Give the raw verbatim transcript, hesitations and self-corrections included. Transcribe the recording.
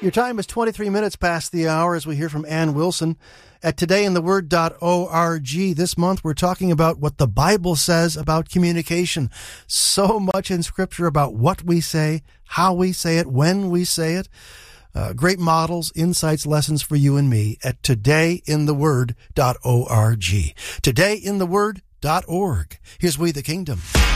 Your time is twenty-three minutes past the hour as we hear from Ann Wilson at today in the word dot org. This month we're talking about what the Bible says about communication. So much in Scripture about what we say, how we say it, when we say it. Uh, great models, insights, lessons for you and me at today in the word dot org. today in the word dot org. Here's We the Kingdom.